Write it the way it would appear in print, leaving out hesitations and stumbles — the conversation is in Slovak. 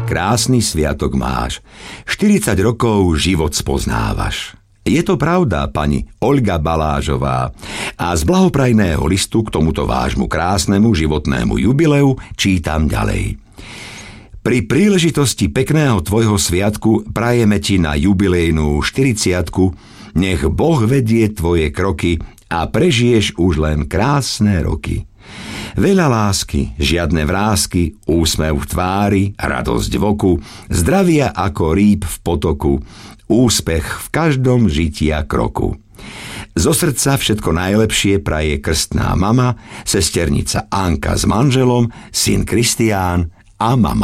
krásny sviatok máš. 40 rokov život spoznávaš. Je to pravda, pani Olga Balážová. A z blahoprajného listu k tomuto vášmu krásnemu životnému jubileu čítam ďalej. Pri príležitosti pekného tvojho sviatku prajeme ti na jubilejnú 40-ku, nech Boh vedie tvoje kroky a prežiješ už len krásne roky. Veľa lásky, žiadne vrásky, úsmev v tvári, radosť v oku, zdravia ako rýb v potoku, úspech v každom žitia kroku. Zo srdca všetko najlepšie praje krstná mama, sesternica Anka s manželom, syn Kristián a mama.